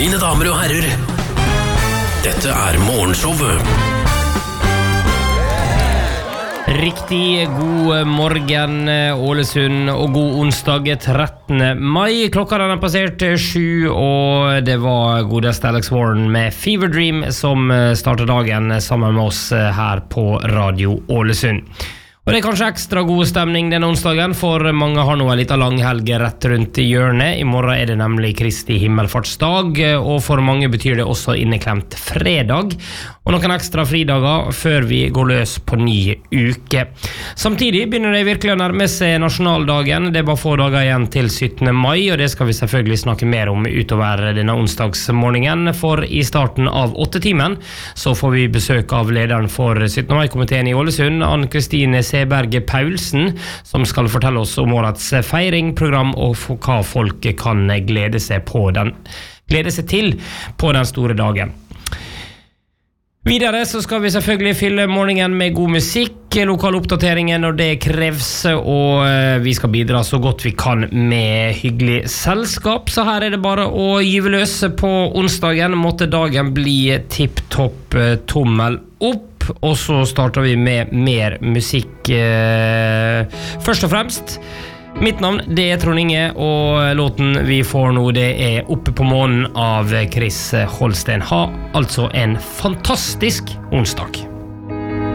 Mine damer og herrer, dette morgenshowet. Riktig god morgen Ålesund og god onsdag 13. mai. Klokka den passert 7, og det var godeste Alex Warren med Fever Dream som startet dagen sammen med oss her på Radio Ålesund. Og det kanskje ekstra god stemning denne onsdagen, for mange har nå en liten langhelg rett rundt hjørnet. I morgen det nemlig Kristi himmelfartsdag, og for mange betyr det også inneklemt fredag, og noen ekstra fridager før vi går løs på ny uke. Samtidig begynner det virkelig å nærme seg nasjonaldagen. Det bare få dager igjen til 17. mai, og det skal vi selvfølgelig snakke mer om utover denne onsdagsmorgenen, for i starten av 8-timen så får vi besøk av lederen for 17. mai-komiteen i Ålesund, Ann-Kristine Seberge Paulsen, som skal fortelle oss om årets feiring, program og hva folk kan glede seg til på den store dagen. Videre så skal vi selvfølgelig fylle morgenen med god musikk, lokale oppdateringer når det kreves, og vi skal bidra så godt vi kan med hyggelig selskap. Så her det bare å gyve løs på onsdagen. Måtte dagen bli tipp-topp tommel opp. Og så starter vi med mer musikk først og fremst. Mitt navn det Trond Inge, og låten vi får nå det Oppe på månen av Chris Holsten. Ha altså en fantastisk onsdag.